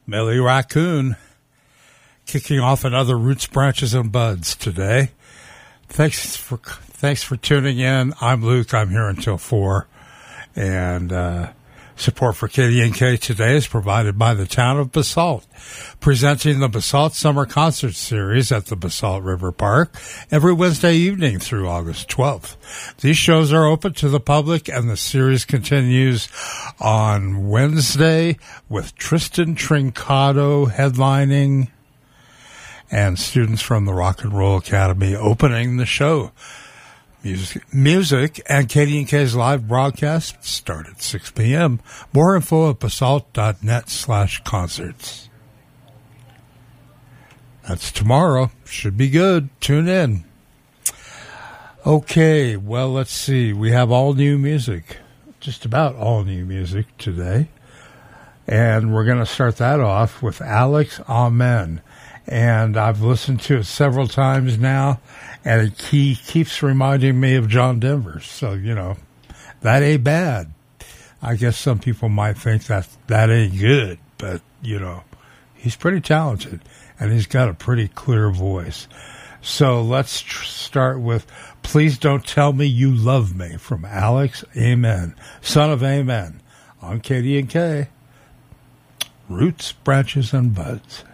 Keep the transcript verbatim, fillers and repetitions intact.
Millie Raccoon, kicking off another Roots, Branches, and Buds today. Thanks for thanks for tuning in. I'm Luke. I'm here until four. And uh, support for K D N K today is provided by the town of Basalt, presenting the Basalt Summer Concert Series at the Basalt River Park every Wednesday evening through August twelfth. These shows are open to the public, and the series continues on Wednesday with Tristan Trincato headlining and students from the Rock and Roll Academy opening the show. Music, music and K D N K's live broadcast start at six p.m. More info at basalt.net slash concerts. That's tomorrow. Should be good. Tune in. Okay, well, let's see. We have all new music. Just about all new music today. And we're going to start that off with Alex Amen. And I've listened to it several times now, and it he keeps reminding me of John Denver. So, you know, that ain't bad. I guess some people might think that that ain't good, but, you know, he's pretty talented, and he's got a pretty clear voice. So let's tr- start with Please Don't Tell Me You Love Me from Alex Amen, son of Amen, on K D N K. Roots, Branches, and Buds.